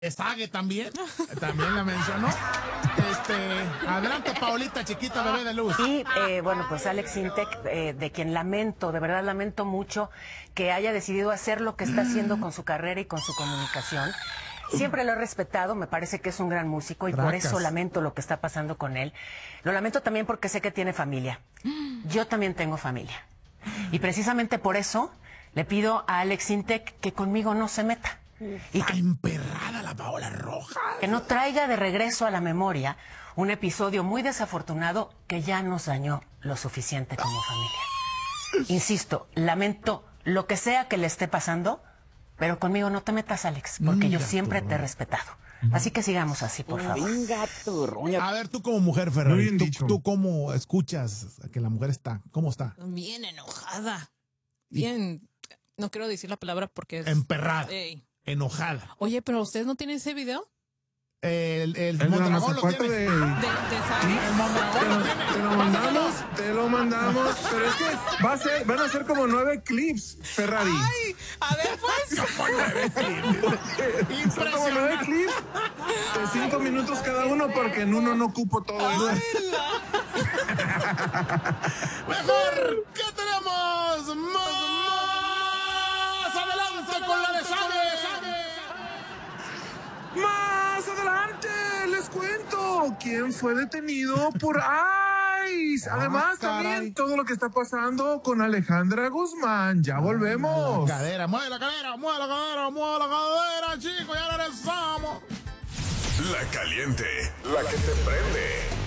Sague también la mencionó. Adelante, Paulita, chiquita bebé de luz. Y bueno, pues Alex Intec, de quien lamento, de verdad lamento mucho que haya decidido hacer lo que está haciendo con su carrera y con su comunicación. Siempre lo he respetado, me parece que es un gran músico y por eso lamento lo que está pasando con él. Lo lamento también porque sé que tiene familia. Yo también tengo familia. Y precisamente por eso le pido a Alex Intec que conmigo no se meta. Y Está emperrada la Paola Rojas. que no traiga de regreso a la memoria un episodio muy desafortunado que ya nos dañó lo suficiente como familia. Insisto, lamento lo que sea que le esté pasando, pero conmigo no te metas, Alex, porque yo siempre te he respetado. Así que sigamos así, por favor. Venga, turroña. A ver, tú como mujer, Ferrari, ¿tú cómo escuchas que la mujer está? ¿Cómo está? Bien enojada. Bien, no quiero decir la palabra porque es... Emperrada. Ey. Enojada. Oye, pero ¿ustedes no tienen ese video? El Mondragón lo tiene. ¿De Sague? El Mondragón lo tiene. Te lo mandamos, pero es que van a ser como 9 clips, Ferrari. ¡Ay! A ver, pues. Son como 9 clips de 5 minutos cada uno, porque en uno no cupo todo. Mejor, ¿qué tenemos? Más adelante con la de Sague. Más adelante les cuento quién fue detenido por ICE. Además, también todo lo que está pasando con Alejandra Guzmán. Ya volvemos. Mueve la cadera, chicos, ya regresamos. La caliente, la que te prende.